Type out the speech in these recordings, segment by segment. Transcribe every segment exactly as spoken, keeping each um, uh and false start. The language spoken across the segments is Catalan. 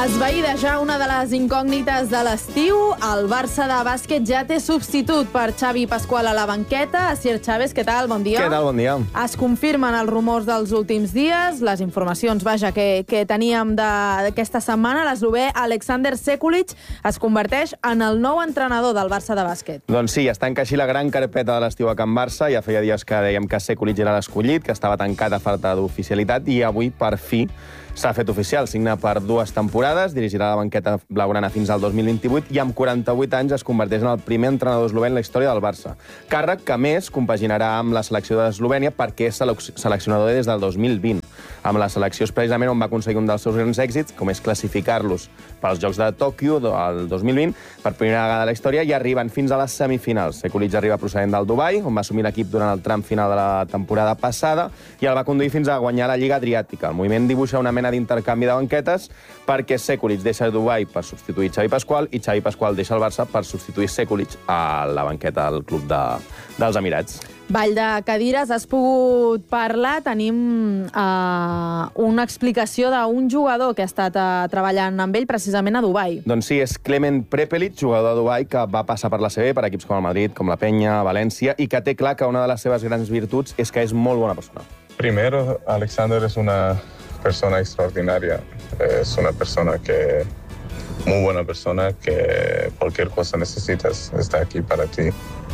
Esvaïda ja una de les incògnites de l'estiu, el Barça de bàsquet ja té substitut per Xavi Pascual a la banqueta. Asier Chávez, què tal? Bon dia. Què tal? Bon dia. Es confirmen els rumors dels últims dies, les informacions, vaja, que, que teníem d'aquesta setmana. L'eslovè Alexander Sekulic es converteix en el nou entrenador del Barça de bàsquet. Doncs sí, es tanca així la gran carpeta de l'estiu a Can Barça. Ja feia dies que dèiem que Sekulic era l'escollit, que estava tancat a falta d'oficialitat, i avui, per fi, s'ha fet oficial. Signa per dues temporades, dirigirà la banqueta blaugrana fins al dos mil vint-i-vuit i amb quaranta-vuit anys es converteix en el primer entrenador eslovè en la història del Barça. Càrrec que, a més, compaginarà amb la selecció d'Eslovènia perquè és seleccionador des del dos mil vint. Amb la selecció és precisament on va aconseguir un dels seus grans èxits, com és classificar-los pels Jocs de Tòquio el dos mil vint, per primera vegada a la història, i arriben fins a les semifinals. Sekulic arriba procedent del Dubai, on va assumir l'equip durant el tram final de la temporada passada, i el va conduir fins a guanyar la Lliga Adriàtica. El moviment dibuixa una mena d'intercanvi de banquetes perquè Sekulic deixa Dubai per substituir Xavi Pascual i Xavi Pascual deixa el Barça per substituir Sekulic a la banqueta del club de, dels Emirats. Ball de cadires, has pogut parlar. Tenim uh, una explicació d'un jugador que ha estat uh, treballant amb ell precisament a Dubai. Doncs sí, és Clement Prepelic, jugador de Dubai, que va passar per la C B, per equips com el Madrid, com la Peña, València, i que té clar que una de les seves grans virtuts és que és molt bona persona. Primero, Alexander es una persona extraordinaria. Es una persona que... muy buena persona, que cualquier cosa necesitas, está aquí para ti.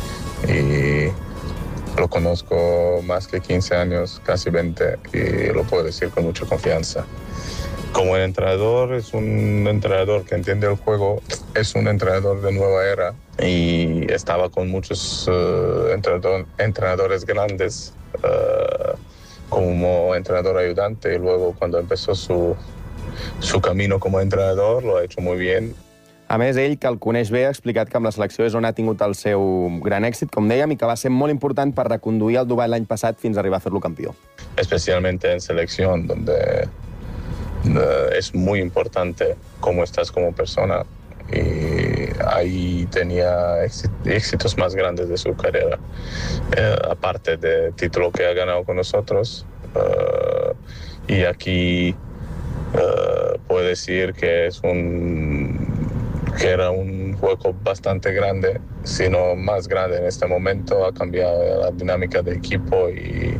Y lo conozco más que quince años, casi veinte, y lo puedo decir con mucha confianza. Como entrenador, es un entrenador que entiende el juego, es un entrenador de nueva era y estaba con muchos uh, entrenador, entrenadores grandes uh, como entrenador ayudante, y luego cuando empezó su, su camino como entrenador lo ha hecho muy bien. A més, ell, que el coneix bé, ha explicat que amb la selecció és on ha tingut el seu gran èxit, com dèiem, i que va ser molt important per reconduir el Dubai l'any passat fins a arribar a fer-lo campió. Especialmente en selección, donde uh, es muy importante cómo estás como persona. Y ahí tenía éxitos más grandes de su carrera, eh, aparte del título que ha ganado con nosotros. Uh, y aquí uh, puedo decir que es un... que era un hueco bastante grande, sino más grande en este momento. Ha cambiado la dinámica del equipo y,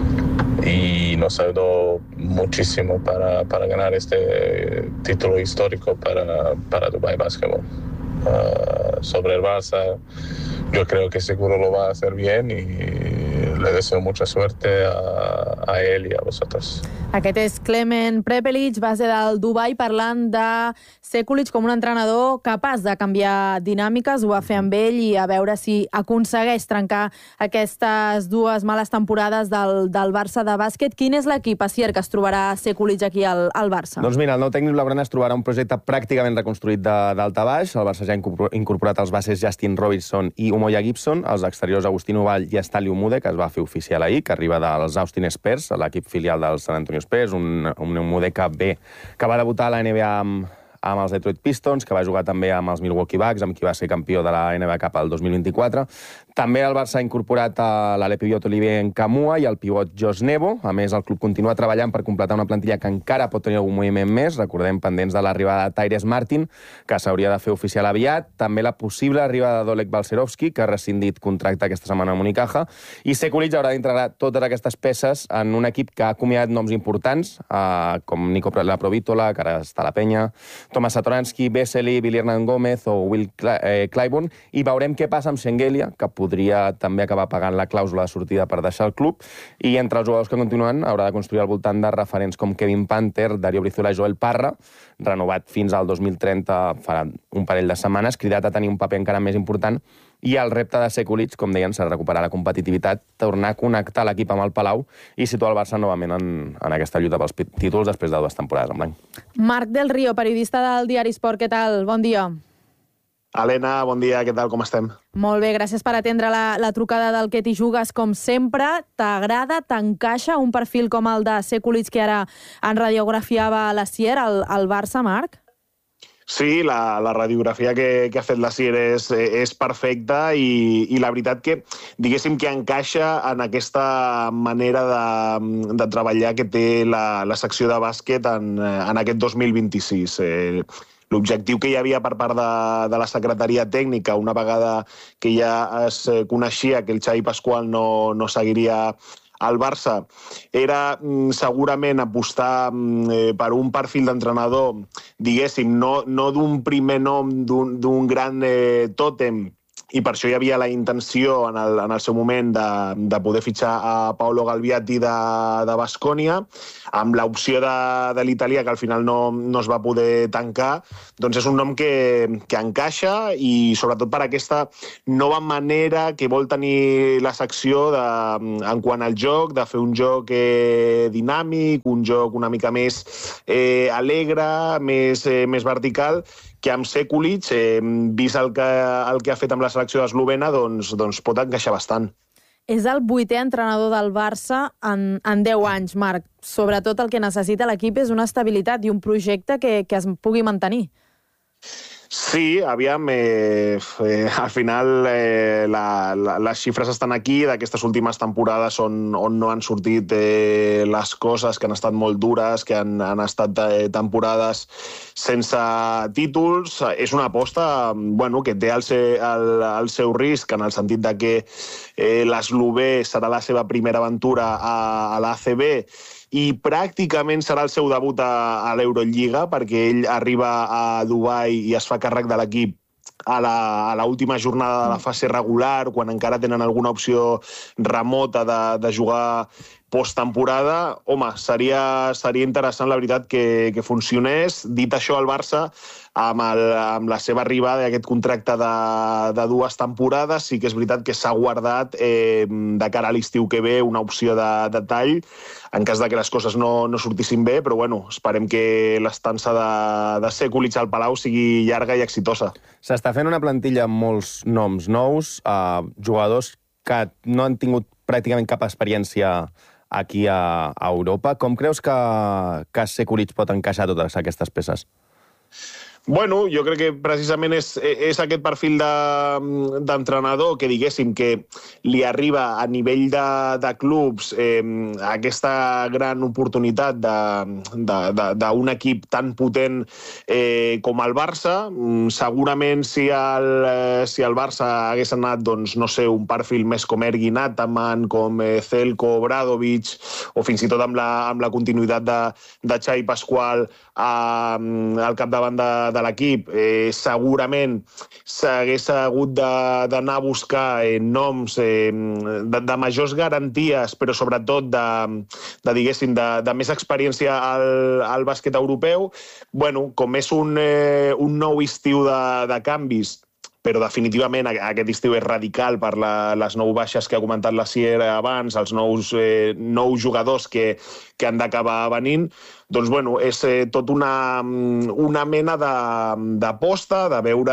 y nos ayudó muchísimo para, para ganar este título histórico para, para Dubai Basketball. Uh, sobre el Barça, yo creo que seguro lo va a hacer bien y le deseo mucha suerte a, a él y a vosotros. Aquest és Clement Prepelic, base del Dubai, parlant de Sekulic com un entrenador capaç de canviar dinàmiques. Ho va fer amb ell i a veure si aconsegueix trencar aquestes dues males temporades del, del Barça de bàsquet. Quin és l'equip, Asier, que es trobarà Sekulic aquí al, al Barça? Doncs mira, el nou tècnic blaugrana es trobarà un projecte pràcticament reconstruït de dalt a baix. El Barça ja ha incorporat els bases Justin Robinson i Umoja Gibson, els exteriors Agustín Uball i Estali Umude, que es va fer oficial ahir, que arriba dels Austin Spurs, l'equip filial del San Antonio Spurs, un, un Umude que, bé, que va debutar a la N B A amb, amb els Detroit Pistons, que va jugar també amb els Milwaukee Bucks, amb qui va ser campió de la N B A cap al dos mil vint-i-quatre. També el Barça ha incorporat a l'Ale Pivot Olivier Nkamua i el pivot Josh Nebo. A més, el club continua treballant per completar una plantilla que encara pot tenir algun moviment més. Recordem, pendents de l'arribada de Tyrese Martin, que s'hauria de fer oficial aviat. També la possible arribada d'Oleg Balcerovski, que ha rescindit contracte aquesta setmana amb Unicaja. I Sekulic haurà d'integrar totes aquestes peces en un equip que ha acomiadat noms importants, eh, com Nico Laprovítola, que ara està a la Penya, Tomas Satoransky, Vesely, Billy Hernán Gómez o Will Clyburn, i veurem què passa amb Shengelia, que podria també acabar pagant la clàusula de sortida per deixar el club, i entre els jugadors que continuen haurà de construir al voltant de referents com Kevin Panther, Dario Brizuela i Joel Parra, renovat fins al dos mil trenta, farà un parell de setmanes, cridat a tenir un paper encara més important, i el repte de Sekulic, com deien, serà recuperar la competitivitat, tornar a connectar l'equip amb el Palau i situar el Barça novament en, en aquesta lluita pels títols després de dues temporades en blanc. Marc del Río, periodista del diari Sport, què tal? Bon dia. Helena, bon dia, què tal, com estem? Molt bé, gràcies per atendre la, la trucada del Que t'hi jugues, com sempre. T'agrada, t'encaixa un perfil com el de Sekulic que ara en radiografiava l'Asier, al, al Barça, Marc? Sí, la, la radiografia que, que ha fet la Sier és, és perfecta i, i la veritat que, diguéssim, que encaixa en aquesta manera de, de treballar que té la, la secció de bàsquet en, en aquest dos mil vint-i-sis. Eh, L'objectiu que hi havia per part de, de la secretaria tècnica, una vegada que ja es coneixia que el Xavi Pasqual no, no seguiria al Barça, era segurament apostar eh, per un perfil d'entrenador, diguéssim, no, no d'un primer nom, d'un gran eh, tòtem, i per això hi havia la intenció en el, en el seu moment de, de poder fitxar a Paolo Galbiati de, de Baskonia, amb l'opció de, de l'italià, que al final no, no es va poder tancar. Doncs és un nom que, que encaixa i sobretot per aquesta nova manera que vol tenir la secció de, en quant al joc, de fer un joc eh, dinàmic, un joc una mica més eh, alegre, més, eh, més vertical, que amb Sekulic, eh, vist el que, el que ha fet amb la selecció eslovena, doncs, doncs pot encaixar bastant. És el vuitè entrenador del Barça en, en deu anys, Marc. Sobretot el que necessita l'equip és una estabilitat i un projecte que, que es pugui mantenir. Sí, aviam, eh, eh, al final eh, la, la, les xifres estan aquí, d'aquestes últimes temporades on, on no han sortit eh, les coses, que han estat molt dures, que han, han estat eh, temporades sense títols. És una aposta bueno, que té el, se, el, el seu risc, en el sentit de que eh, l'eslovè serà la seva primera aventura a, a l'A C B, i pràcticament serà el seu debut a, a l'Eurolliga, perquè ell arriba a Dubai i es fa càrrec de l'equip a l'última jornada de la fase regular, quan encara tenen alguna opció remota de, de jugar posttemporada. Home, seria, seria interessant, la veritat, que, que funcionés. Dit això, el Barça, amb, el, amb la seva arribada i aquest contracte de, de dues temporades, sí que és veritat que s'ha guardat eh, de cara a l'estiu que ve una opció de, de tall, en cas de que les coses no, no sortissin bé, però bueno, esperem que l'estança de, de Sekulic al Palau sigui llarga i exitosa. S'està fent una plantilla amb molts noms nous, eh, jugadors que no han tingut pràcticament cap experiència aquí a, a Europa. Com creus que, que Sekulic pot encaixar totes aquestes peces? Bueno, jo crec que precisament és, és aquest perfil d'entrenador de, que, diguéssim, que li arriba a nivell de, de clubs eh, aquesta gran oportunitat d'un equip tan potent eh, com el Barça. Segurament si el, si el Barça hagués anat, doncs, no sé, un perfil més com Ergin Ataman, com eh, Zelko, Obradovic, o fins i tot amb la, amb la continuïtat de, de Xavi Pasqual a, al capdavant de, de l'equip, eh, segurament s'hagués hagut d'anar a buscar eh, noms eh, de, de majors garanties, però sobretot de, de, diguéssim, de, de més experiència al, al bàsquet europeu. Bueno, com és un, eh, un nou estiu de, de canvis, però definitivament aquest estiu és radical per la, les nou baixes que ha comentat la Sier abans, els nous, eh, nous jugadors que, que han d'acabar venint, doncs bueno, és eh, tot una, una mena d'aposta, de, de veure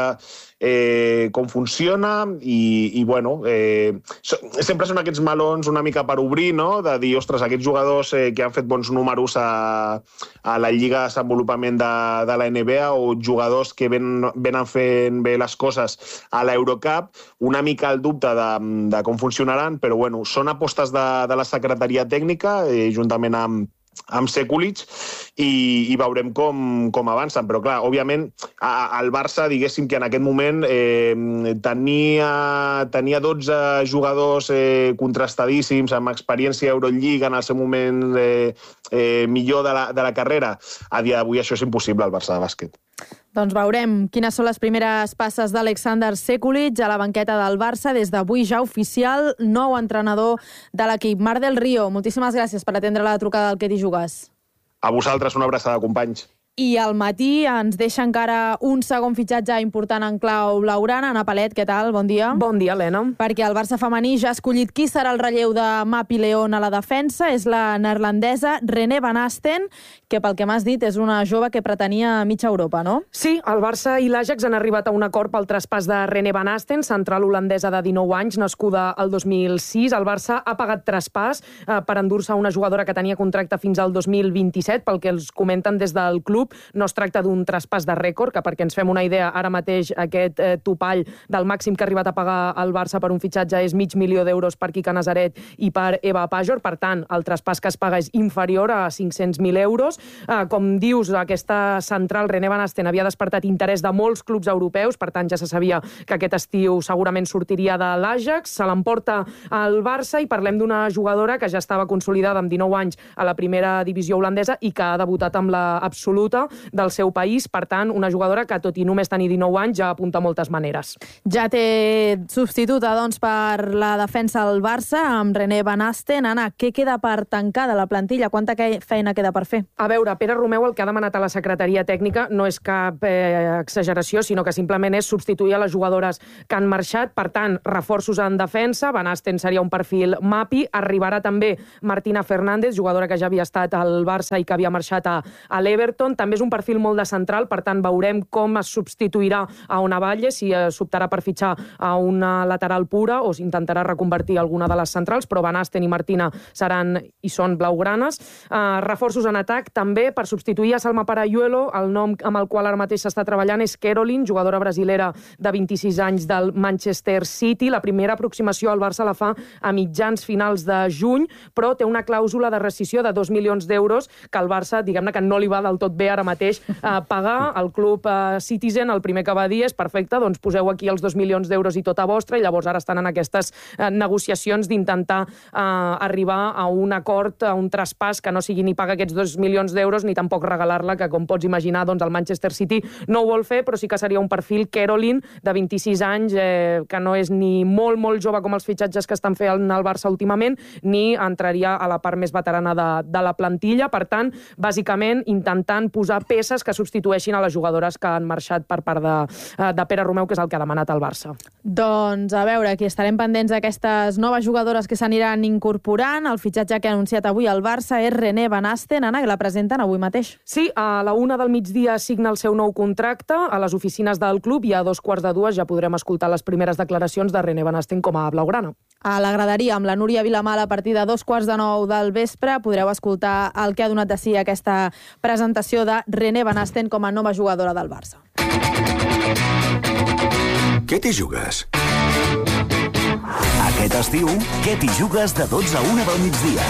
eh, com funciona i, i bueno, eh, so, sempre són aquests melons una mica per obrir, no?, de dir, ostres, aquests jugadors eh, que han fet bons números a, a la Lliga de Desenvolupament de, de la N B A o jugadors que ven, venen fent bé les coses a l'Eurocup, una mica el dubte de, de com funcionaran, però bueno, són apostes de, de la secretaria tècnica, eh, juntament amb amb Sekulic, i, i veurem com, com avancen. Però, clar, òbviament, a, el Barça, diguéssim que en aquest moment eh, tenia, tenia dotze jugadors eh, contrastadíssims, amb experiència a Eurolliga, en el seu moment eh, eh, millor de la, de la carrera. A dia d'avui això és impossible al Barça de bàsquet. Doncs veurem quines són les primeres passes d'Alexander Sekulic a la banqueta del Barça. Des d'avui ja oficial, nou entrenador de l'equip. Marc del Río, moltíssimes gràcies per atendre la trucada del Que t'hi jugues. A vosaltres, una abraçada, companys. I al matí ens deixa encara un segon fitxatge important en clau blaugrana. Ana Palet, què tal? Bon dia. Bon dia, Helena. Perquè el Barça femení ja ha escollit qui serà el relleu de Mapi León a la defensa. És la neerlandesa René Van Asten, que pel que m'has dit és una jove que pretenia mitja Europa, no? Sí, el Barça i l'Ajax han arribat a un acord pel traspàs de René Van Asten, central holandesa de dinou anys, nascuda el dos mil sis. El Barça ha pagat traspàs eh, per endur-se una jugadora que tenia contracte fins al dos mil vint-i-set, pel que els comenten des del club. club. No es tracta d'un traspàs de rècord, que perquè ens fem una idea, ara mateix aquest eh, topall del màxim que ha arribat a pagar el Barça per un fitxatge és mig milió d'euros per Quique Nazaret i per Eva Pajor. Per tant, el traspàs que es paga és inferior a cinc-cents mil euros. Eh, com dius, aquesta central, René Van Asten, havia despertat interès de molts clubs europeus, per tant ja se sabia que aquest estiu segurament sortiria de l'Ajax. Se l'emporta al Barça i parlem d'una jugadora que ja estava consolidada amb dinou anys a la primera divisió holandesa i que ha debutat amb la absoluta del seu país. Per tant, una jugadora que, tot i només tenir dinou anys, ja apunta moltes maneres. Ja té substituta, doncs, per la defensa al Barça, amb René Van Asten. Anna, què queda per tancar de la plantilla? Quanta feina queda per fer? A veure, Pere Romeu el que ha demanat a la secretaria tècnica no és cap eh, exageració, sinó que simplement és substituir a les jugadores que han marxat. Per tant, reforços en defensa. Van Asten seria un perfil mapi. Arribarà també Martina Fernández, jugadora que ja havia estat al Barça i que havia marxat a, a l'Everton. També és un perfil molt de central, per tant veurem com es substituirà a Ona Valle, si s'optarà per fitxar a una lateral pura o s'intentarà reconvertir alguna de les centrals, però Van Asten i Martina seran i són blaugranes. Uh, reforços en atac també per substituir a Salma Parayuelo. El nom amb el qual ara mateix s'està treballant és Caroline, jugadora brasilera de vint-i-sis anys del Manchester City. La primera aproximació al Barça la fa a mitjans finals de juny, però té una clàusula de rescissió de dos milions d'euros que el Barça, diguem-ne que no li va del tot bé ara mateix eh, pagar. El club eh, Citizen el primer que va dir és perfecte, doncs poseu aquí els dos milions d'euros i tota vostra, i llavors ara estan en aquestes eh, negociacions d'intentar eh, arribar a un acord, a un traspàs que no sigui ni pagar aquests dos milions d'euros ni tampoc regalar-la, que com pots imaginar doncs el Manchester City no ho vol fer, però sí que seria un perfil Caroline de vint-i-sis anys, eh, que no és ni molt, molt jove com els fitxatges que estan fent al Barça últimament, ni entraria a la part més veterana de, de la plantilla. Per tant, bàsicament intentant posar peces que substitueixin a les jugadores que han marxat per part de, de Pere Romeu, que és el que ha demanat el Barça. Doncs a veure, aquí estarem pendents d'aquestes noves jugadores que s'aniran incorporant. El fitxatge que ha anunciat avui el Barça és René Van Asten, Anna, que la presenten avui mateix. Sí, a la una del migdia signa el seu nou contracte a les oficines del club i a dos quarts de dues ja podrem escoltar les primeres declaracions de René Van Asten com a blaugrana. A la graderia, amb la Núria Vilamal, a partir de dos quarts de nou del vespre, podreu escoltar el que ha donat de si aquesta presentació de René Van Asten com a nova jugadora del Barça. Què t'hi jugues? Aquest estiu, què t'hi jugues de dotze a una del migdia?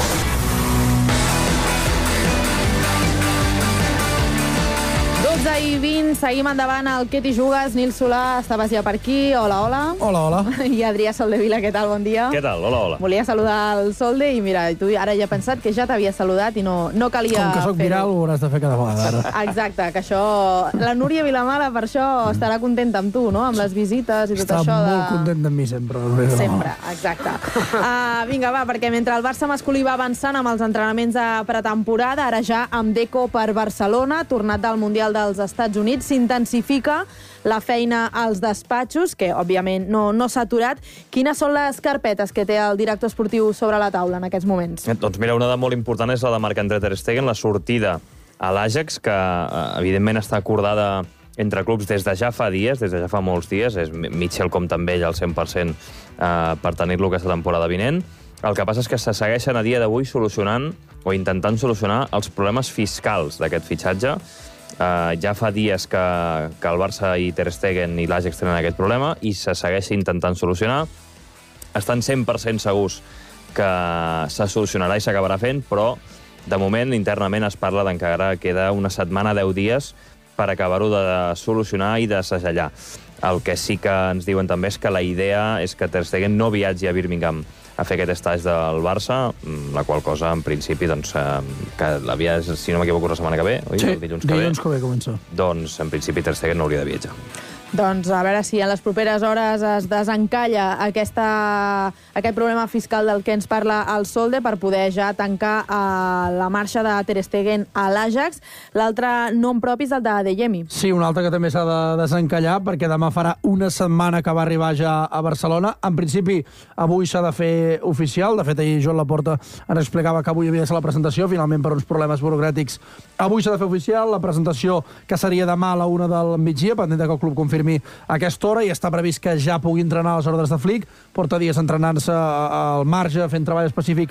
dotze i vint, seguim endavant al Què t'hi jugues. Nil Solà, estaves ja per aquí. Hola, hola. Hola, hola. I Adrià Soldevila, què tal? Bon dia. Què tal? Hola, hola. Volia saludar el Solde i mira, tu ara ja he pensat que ja t'havia saludat i no, no calia fer-ho. Com que soc viral, ho hauràs de fer cada vegada. Exacte, que això... La Núria Vilamala, per això, estarà contenta amb tu, no? Amb les visites i tot Està això de... molt content amb mi, sempre. Sempre, exacte. Uh, vinga, va, perquè mentre el Barça masculí va avançant amb els entrenaments de pretemporada, ara ja amb Deco per Barcelona, tornat del Mundial dels Estats Units, s'intensifica la feina als despatxos, que, òbviament, no, no s'ha aturat. Quines són les carpetes que té el director esportiu sobre la taula en aquests moments? Eh, doncs mira, una de molt important és la de Marc-André ter Stegen, la sortida a l'Ajax, que evidentment està acordada entre clubs des de ja fa dies, des de ja fa molts dies. És Mitchell com també ell al cent per cent eh, per tenir-lo aquesta temporada vinent. El que passa és que se segueixen a dia d'avui solucionant o intentant solucionar els problemes fiscals d'aquest fitxatge. Uh, ja fa dies que, que el Barça i Ter Stegen i l'Ajax tenen aquest problema i se segueix intentant solucionar. Estan cent per cent segurs que se solucionarà i s'acabarà fent, però de moment internament es parla d'encara queda una setmana, deu dies, per acabar-ho de solucionar i de segellar. El que sí que ens diuen també és que la idea és que Ter Stegen no viatgi a Birmingham a fer aquest estatge del Barça, la qual cosa, en principi, doncs, que l'havia, si no m'equivoco, la setmana que ve, oi? Sí, el dilluns que ve. dilluns que ve comença. Doncs, en principi, Ter Stegen no hauria de viatjar. Doncs a veure si en les properes hores es desencalla aquesta, aquest problema fiscal del que ens parla el Solde per poder ja tancar uh, la marxa de Ter Stegen a l'Ajax. L'altre nom propi és el de Adeyemi. Sí, un altre que també s'ha de desencallar perquè demà farà una setmana que va arribar ja a Barcelona. En principi, avui s'ha de fer oficial. De fet, ahir Joan Laporta ens explicava que avui havia de ser la presentació. Finalment, per uns problemes burocràtics, avui s'ha de fer oficial. La presentació que seria demà a la una del migdia, pendent que el club confirmi a aquesta hora, i està previst que ja pugui entrenar a les ordres de Flick. Porta dies entrenant-se al marge, fent treball específic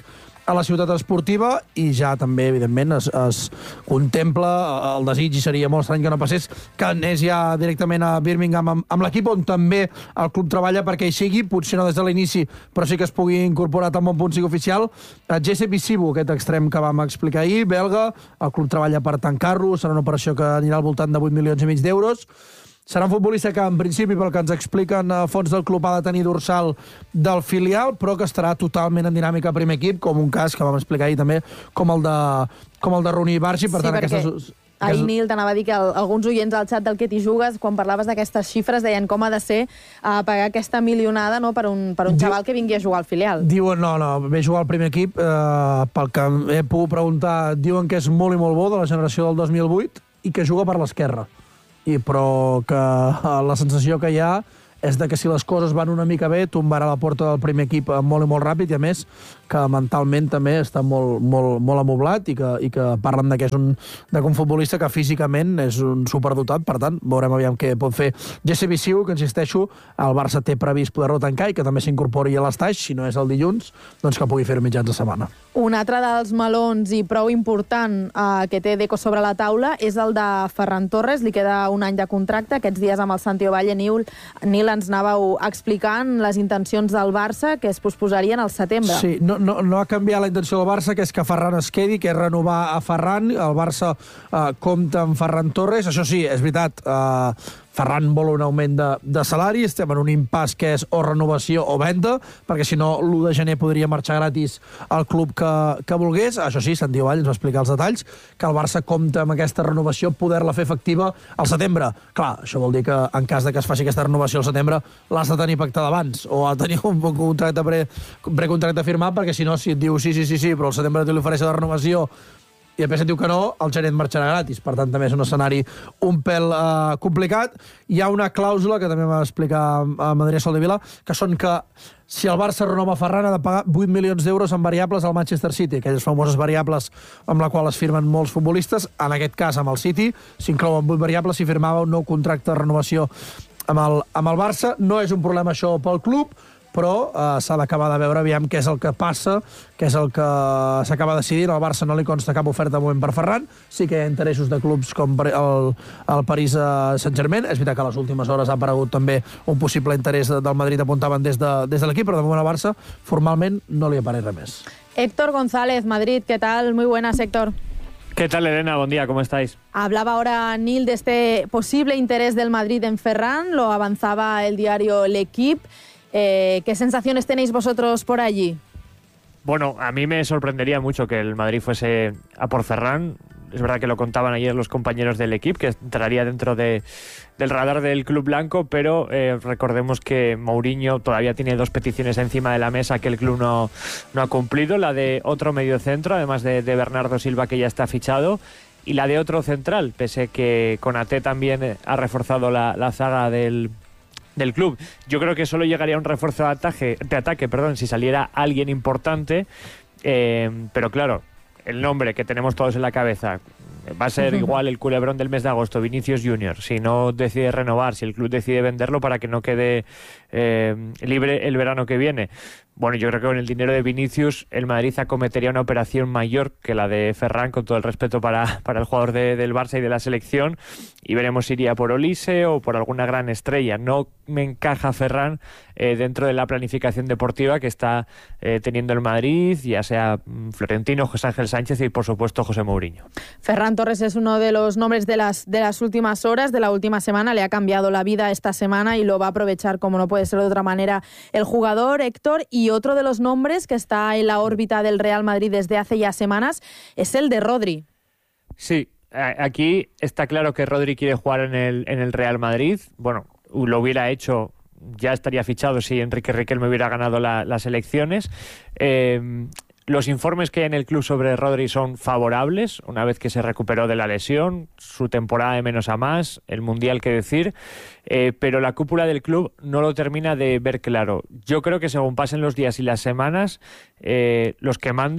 a la ciutat esportiva i ja també, evidentment, es, es contempla el desig, i seria molt estrany que no passés, que anés ja directament a Birmingham amb, amb l'equip on també el club treballa perquè hi sigui, potser no des de l'inici, però sí que es pugui incorporar tan bon punt sigui oficial. Jesse Bisibu, aquest extrem que vam explicar ahir, belga, el club treballa per tancar-lo, serà una operació que anirà al voltant de vuit milions i mig d'euros. Serà un futbolista que, en principi, pel que ens expliquen a fons del club, ha de tenir dorsal del filial, però que estarà totalment en dinàmica a primer equip, com un cas que vam explicar ahir també, com el de, com el de Rooney Barsi. Per sí, tant, perquè aquestes... ahir, Nil, t'anava a dir que el, alguns oients al xat del Que t'hi jugues, quan parlaves d'aquestes xifres, deien com ha de ser uh, pagar aquesta milionada, no?, per un, per un Diu... xaval que vingui a jugar al filial. Diuen, no, no, ve a jugar al primer equip, eh, pel que he pogut preguntar, diuen que és molt i molt bo, de la generació del dos mil vuit, i que juga per l'esquerra. I però que la sensació que hi ha és de que si les coses van una mica bé, tombarà la porta del primer equip molt i molt ràpid, i a més que mentalment també està molt, molt, molt amoblat, i que, i que parlen de que és un, de que un futbolista que físicament és un superdotat. Per tant, veurem aviam què pot fer Jesse Bisiu, que, insisteixo, el Barça té previst poder-lo tancar i que també s'incorpori a l'estaix, si no és el dilluns, doncs que pugui fer mitjans de setmana. Un altre dels melons i prou important eh, que té Deco sobre la taula és el de Ferran Torres. Li queda un any de contracte. Aquests dies amb el Santiago Valle, Nil, Nil ens anàveu explicant les intencions del Barça, que es posposarien al setembre. Sí, no, no, no ha canviat la intenció del Barça, que és que Ferran es quedi, que és renovar a Ferran. El Barça eh, compta amb Ferran Torres. Això sí, és veritat, eh, Ferran vol un augment de, de salari, estem en un impàs que és o renovació o venda, perquè si no l'u de gener podria marxar gratis al club que, que volgués. Això sí, Santiago Vall ens va explicar els detalls, que el Barça compta amb aquesta renovació, poder-la fer efectiva al setembre. Clar, això vol dir que en cas de que es faci aquesta renovació al setembre, l'has de tenir pactada abans, o ha de tenir un contracte pre, precontracte firmat, perquè si no, si et diu sí, sí, sí, sí, però al setembre te li ofereix la renovació i després et diu que no, el gerent marxarà gratis. Per tant, també és un escenari un pèl eh, complicat. Hi ha una clàusula, que també va explicar a Madrid Soldevila, que són que si el Barça renova Ferran ha de pagar vuit milions d'euros en variables al Manchester City, aquelles famoses variables amb la qual es firmen molts futbolistes. En aquest cas, amb el City, s'inclouen vuit variables si firmava un nou contracte de renovació amb el, amb el Barça. No és un problema això pel club, però eh, s'ha d'acabar de veure aviam què és el que passa, què és el que s'acaba decidint. Al Barça no li consta cap oferta de moment per Ferran, sí que hi ha interessos de clubs com el, el Paris Saint-Germain. És veritat que a les últimes hores ha aparegut també un possible interès del Madrid, apuntaven des de, des de l'equip, però de moment al Barça formalment no li apareix res més. Héctor González, Madrid, ¿qué tal? Muy buenas, Héctor. ¿Qué tal, Elena? Buen día, ¿cómo estáis? Hablaba ahora Nil de este posible interés del Madrid en Ferran, lo avanzaba el diario L'Equipe. Eh, ¿Qué sensaciones tenéis vosotros por allí? Bueno, a mí me sorprendería mucho que el Madrid fuese a por Ferran. Es verdad que lo contaban ayer los compañeros del equipo, que entraría dentro de, del radar del club blanco, pero eh, recordemos que Mourinho todavía tiene dos peticiones encima de la mesa que el club no, no ha cumplido, la de otro mediocentro, además de, de Bernardo Silva, que ya está fichado, y la de otro central, pese que Konaté también ha reforzado la, la zaga del... del club. Yo creo que solo llegaría un refuerzo de ataque, de ataque perdón, si saliera alguien importante, eh, pero claro, el nombre que tenemos todos en la cabeza va a ser uh-huh. igual el culebrón del mes de agosto, Vinicius Junior, si no decide renovar, si el club decide venderlo para que no quede eh, libre el verano que viene. Bueno, yo creo que con el dinero de Vinicius el Madrid acometería una operación mayor que la de Ferran, con todo el respeto para, para el jugador de, del Barça y de la selección, y veremos si iría por Olise o por alguna gran estrella. No me encaja Ferran eh, dentro de la planificación deportiva que está eh, teniendo el Madrid, ya sea Florentino, José Ángel Sánchez y por supuesto José Mourinho. Ferran Torres es uno de los nombres de las, de las últimas horas, de la última semana. Le ha cambiado la vida esta semana y lo va a aprovechar como no puede ser de otra manera el jugador, Héctor. Y otro de los nombres que está en la órbita del Real Madrid desde hace ya semanas es el de Rodri. Sí, aquí está claro que Rodri quiere jugar en el, en el Real Madrid. Bueno, lo hubiera hecho, ya estaría fichado si Enrique Riquelme hubiera ganado la, las elecciones. Eh, Los informes que hay en el club sobre Rodri son favorables, una vez que se recuperó de la lesión, su temporada de menos a más, el Mundial que decir, eh, pero la cúpula del club no lo termina de ver claro. Yo creo que según pasen los días y las semanas, eh, los que mandan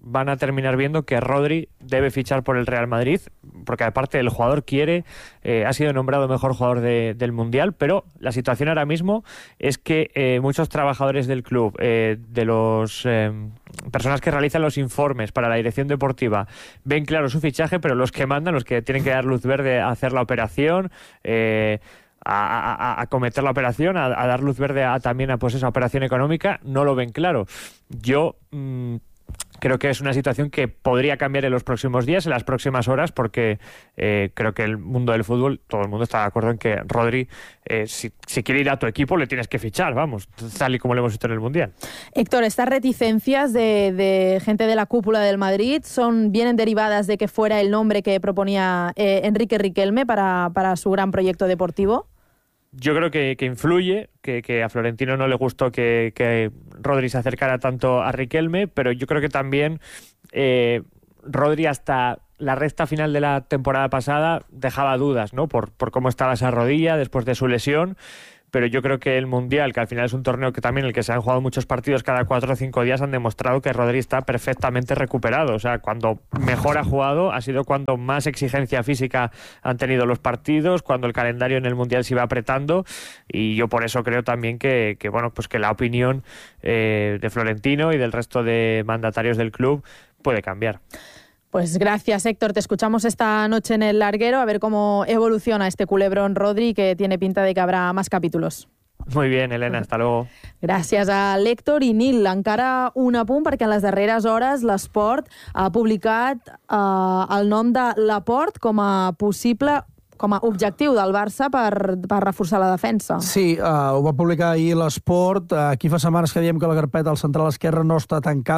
van a terminar viendo que Rodri debe fichar por el Real Madrid, porque aparte el jugador quiere, eh, ha sido nombrado mejor jugador de, del Mundial, pero la situación ahora mismo es que eh, muchos trabajadores del club, eh, de los eh, personas que realizan los informes para la dirección deportiva, ven claro su fichaje, pero los que mandan, los que tienen que dar luz verde a hacer la operación, eh, A, a, a cometer la operación, a, a dar luz verde a, también a pues esa operación económica, no lo ven claro. Yo mmm, creo que es una situación que podría cambiar en los próximos días, en las próximas horas, porque eh, creo que el mundo del fútbol, todo el mundo está de acuerdo en que Rodri, eh, si, si quiere ir a tu equipo, le tienes que fichar, vamos, tal y como lo hemos visto en el Mundial. Héctor, estas reticencias de, de gente de la cúpula del Madrid son vienen derivadas de que fuera el nombre que proponía eh, Enrique Riquelme para, para su gran proyecto deportivo. Yo creo que, que influye, que, que a Florentino no le gustó que, que Rodri se acercara tanto a Riquelme, pero yo creo que también eh, Rodri hasta la recta final de la temporada pasada dejaba dudas, ¿no? Por, por cómo estaba esa rodilla después de su lesión. Pero yo creo que el Mundial, que al final es un torneo que también en el que se han jugado muchos partidos cada cuatro o cinco días, han demostrado que Rodri está perfectamente recuperado. O sea, cuando mejor ha jugado ha sido cuando más exigencia física han tenido los partidos, cuando el calendario en el Mundial se iba apretando, y yo por eso creo también que, que bueno, pues que la opinión eh, de Florentino y del resto de mandatarios del club puede cambiar. Pues gracias, Héctor. Te escuchamos esta noche en el larguero a ver cómo evoluciona este culebrón Rodri, que tiene pinta de que habrá más capítulos. Muy bien, Helena, hasta luego. Gràcies a l'Héctor i Nil. Encara un apunt, perquè en les darreres hores l'Esport ha publicat eh, el nom de Laporte com a possible com a objectiu del Barça per, per reforçar la defensa. Sí, uh, ho va publicar ahir l'Esport. Uh, aquí fa setmanes que diem que la carpeta al central esquerre no està tancada.